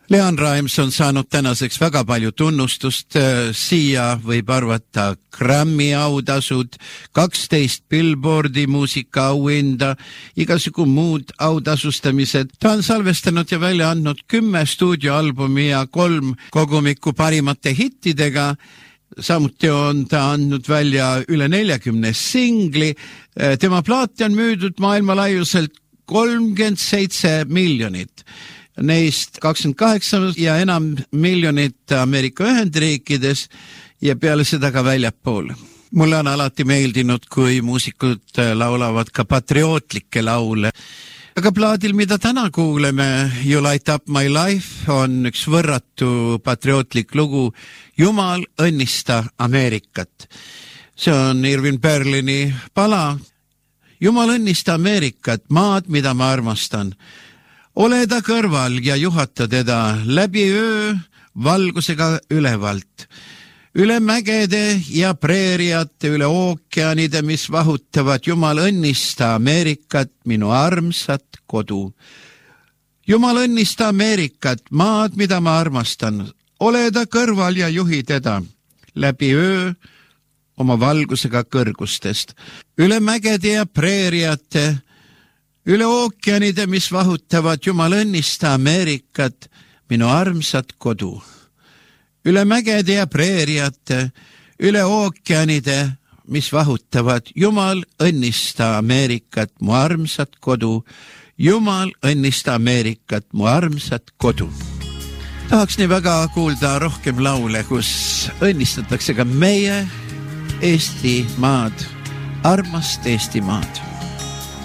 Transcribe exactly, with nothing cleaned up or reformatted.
Leon Rimes on saanud tänaseks väga palju tunnustust, siia võib arvata Grammy autasud, kaksteist Billboardi muusikaauhinda, igasugu muud autasustamised. Ta on salvestanud ja välja andnud kümme stuudioalbumi ja kolm kogumikku parimate hittidega. Samuti on ta andnud välja üle neljakümne singli. Tema plaati on müüdud maailmalaiuselt kolmkümmend seitse miljonit. Neist kakskümmend kaheksa ja enam miljonit Ameerika Ühendriikides ja peale seda ka väljapool. Mulle on alati meeldinud, kui muusikud laulavad ka patriootlikke laule. Aga plaadil, mida täna kuuleme, You Light Up My Life, on üks võrratu patriootlik lugu Jumal õnnista Ameerikat. See on Irving Berlini pala. Jumal õnnista Ameerikat, maad, mida ma armastan. Ole ta kõrval ja juhata teda läbi öö valgusega ülevalt. Üle mägede ja preeriate, üle ookeanide, mis vahutavad. Jumal õnnista Ameerikat, minu armsat kodu. Jumal õnnista Ameerikat, maad, mida ma armastan. Ole ta kõrval ja juhi teda läbi öö oma valgusega kõrgustest. Üle mägede ja preeriate, üle ookeanide, mis vahutavad. Jumal õnnista Ameerikat, minu armsat kodu. Üle mägede ja preeriate, üle ookeanide, mis vahutavad. Jumal õnnista Ameerikat, mu armsat kodu. Jumal õnnista Ameerikat, mu armsat kodu. Tahaks nii väga kuulda rohkem laule, kus õnnistatakse ka meie Eesti maad, armast Eesti maad.